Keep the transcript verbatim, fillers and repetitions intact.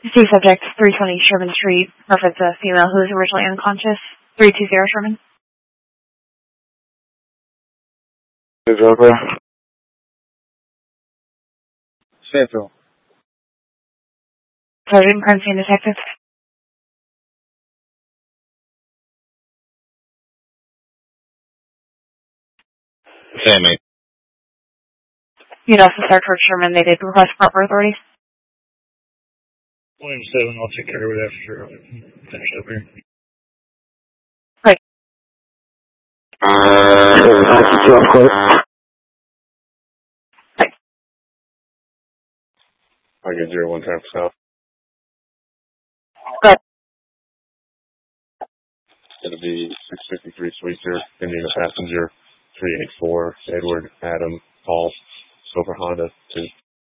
C subject, three twenty Sherman Street, reference a female who was originally unconscious, three two zero Sherman. Is that okay? Central. Sergeant, crime scene detective. Sammy. You'd also start towards Sherman. They did request proper authority. William seven, I'll take care of it after I finish up here. Right. Right. I get zero one ten south. Good. It'll be six fifty-three Sweetser, Indiana passenger, three eight four, Edward, Adam, Paul, Silver Honda, two.